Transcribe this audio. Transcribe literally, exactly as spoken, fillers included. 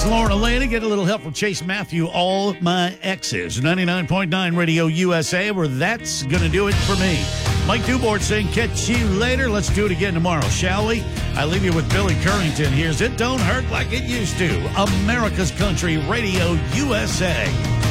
Thanks, Lauren Elena. Get a little help from Chase Matthew. All my exes. ninety-nine point nine Radio U S A, where that's going to do it for me. Mike Dubort saying, catch you later. Let's do it again tomorrow, shall we? I leave you with Billy Currington. Here's It Don't Hurt Like It Used to. America's Country Radio U S A.